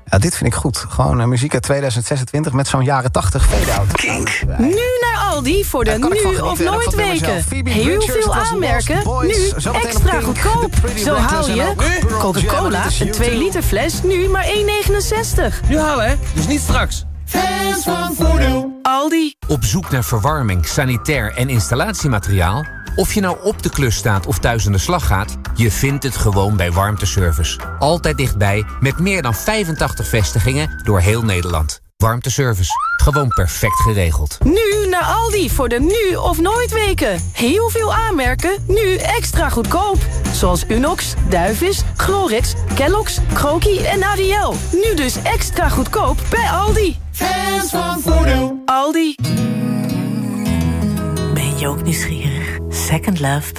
Ja, dit vind ik goed. Gewoon muziek uit 2026 met zo'n jaren 80 fade-out. Kink. Nu naar Aldi voor de nu of nooit weken. Heel veel aanmerken, nu extra goedkoop. Zo haal je Coca-Cola, een 2 liter fles, nu maar €1,69. Nu halen, hè? Dus niet straks. Fans van Voordeel. Aldi. Op zoek naar verwarming, sanitair en installatiemateriaal? Of je nou op de klus staat of thuis aan de slag gaat, je vindt het gewoon bij Warmteservice. Altijd dichtbij, met meer dan 85 vestigingen door heel Nederland. Warmteservice. Gewoon perfect geregeld. Nu naar Aldi voor de nu of nooit weken. Heel veel aanmerken, nu extra goedkoop. Zoals Unox, Duivis, Glorix, Kellogg's, Croaky en ADL. Nu dus extra goedkoop bij Aldi. Fans van Voordeel. Aldi. Ben je ook nieuwsgierig? Secondlove.nl